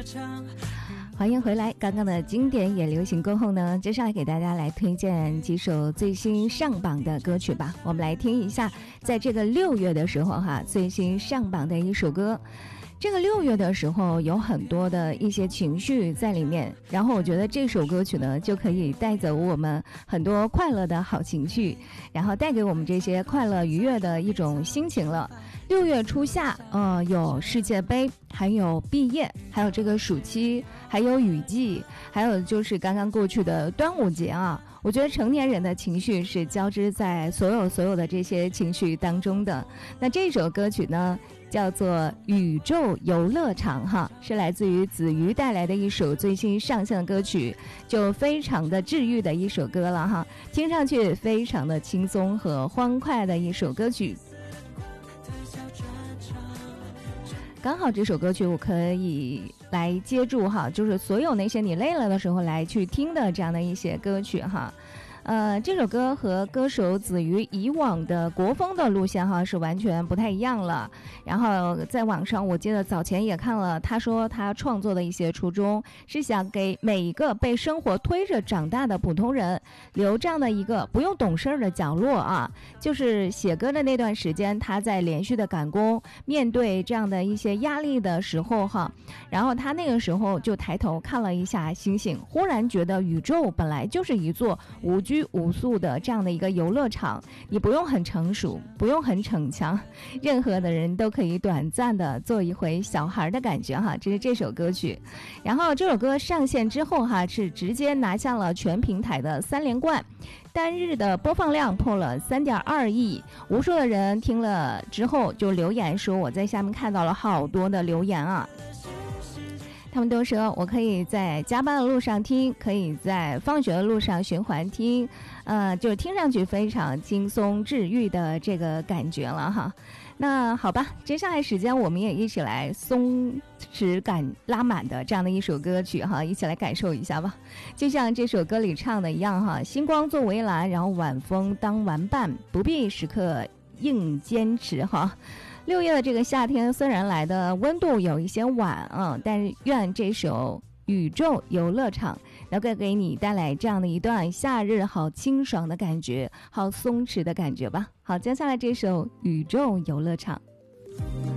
欢迎回来，刚刚的经典也流行过后呢，接下来给大家来推荐几首最新上榜的歌曲吧。我们来听一下在这个6月的时候最新上榜的一首歌。这个6月的时候有很多的一些情绪在里面，然后我觉得这首歌曲呢就可以带走我们很多快乐的好情绪，然后带给我们这些快乐愉悦的一种心情了。6月初夏有世界杯，还有毕业，还有这个暑期，还有雨季，还有就是刚刚过去的端午节啊。我觉得成年人的情绪是交织在所有的这些情绪当中的。那这首歌曲呢叫做《宇宙游乐场》是来自于子瑜带来的一首最新上线的歌曲，就非常的治愈的一首歌了听上去非常的轻松和欢快的一首歌曲。刚好这首歌曲我可以来接住就是所有那些你累了的时候来去听的这样的一些歌曲这首歌和歌手子瑜以往的国风的路线是完全不太一样了。然后在网上我记得早前也看了，他说他创作的一些初衷是想给每一个被生活推着长大的普通人留这样的一个不用懂事的角落就是写歌的那段时间，他在连续的赶工，面对这样的一些压力的时候然后他那个时候就抬头看了一下星星，忽然觉得宇宙本来就是一座无拘无束的这样的一个游乐场，你不用很成熟，不用很逞强，任何的人都可以短暂的做一回小孩的感觉这是这首歌曲。然后这首歌上线之后是直接拿下了全平台的3连冠，单日的播放量破了3.2亿，无数的人听了之后就留言说，我在下面看到了好多的留言他们都说我可以在加班的路上听，可以在放学的路上循环听，就听上去非常轻松治愈的这个感觉了那好吧，接下来时间我们也一起来松弛感拉满的这样的一首歌曲一起来感受一下吧。就像这首歌里唱的一样星光作围栏，然后晚风当玩伴，不必时刻硬坚持6月的这个夏天虽然来的温度有一些晚但是愿这首宇宙游乐场能够给你带来这样的一段夏日好清爽的感觉，好松弛的感觉吧。好，接下来这首宇宙游乐场。